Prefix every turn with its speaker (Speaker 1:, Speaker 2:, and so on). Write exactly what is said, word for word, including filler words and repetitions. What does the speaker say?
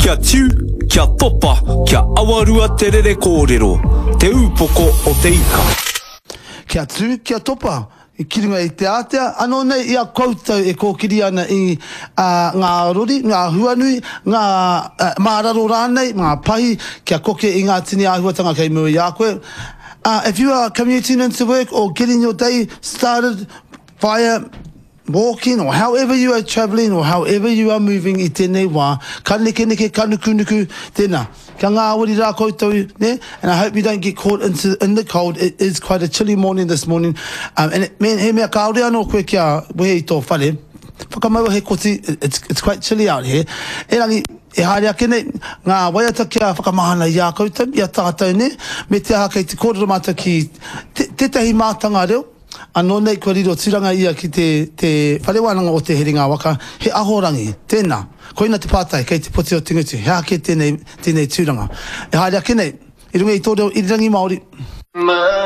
Speaker 1: kia tiu, kia topa, kia awarua te rere kōrero. Te upoko o te ika.
Speaker 2: Kia tiu, kia topa. I kiringa i te atea, anō nei ia koutou e kōkiri ana i uh, ngā rori, ngā huanui, ngā uh, māraro rānei, ngā pahi, kia koke i ngā tini āhuatanga kei mua i a koe. Uh, if you are commuting into work or getting your day started via walking or however you are travelling or however you are moving i tēnei wā, ka neke neke, ka nuku nuku, tēnā. Kia ngā wari rā koutou, ne? And I hope you don't get caught into in the cold. It is quite a chilly morning this morning. Um, and it, man, he mea ka aure anō koe kia wehe i tō whare. Whakamaua he koti, it's, it's quite chilly out here. E rangi, e haere ake nei, ngā waiata kia whakamahana i a koutou, i a tātou ne, me te aha kei te kōrero mata ki te, tetahi mātanga reo, anō nei kua riro tiranga ia ki te, te wharewananga o te heringa waka, he ahorangi, tēnā, koina te pātai kei te poti o tingutu, he ake tēnei, tēnei tūranga. E haere ake nei, i runga i tōreo irirangi Māori.